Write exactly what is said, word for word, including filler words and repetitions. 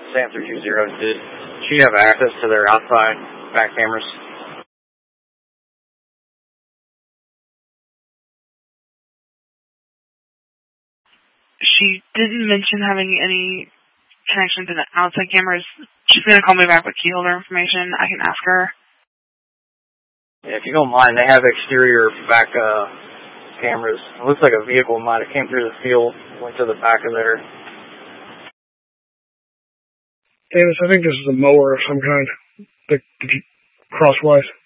Sam three two zero, did she have access to their outside back cameras? She didn't mention having any connection to the outside cameras. She's going to call me back with key holder information. I can ask her. Yeah, if you don't mind, they have exterior back uh, cameras. It looks like a vehicle might have came through the field, went to the back of there. Davis, I think this is a mower of some kind, like crosswise.